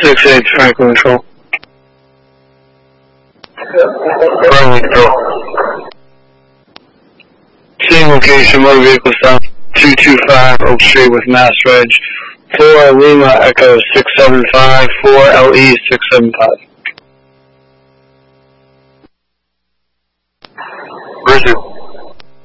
6-8 Franklin Control. Franklin Control. Same location, motor vehicle south 225 Oak Street with Mass Reg 4 Lima Echo 675 4 LE 675. Bridget.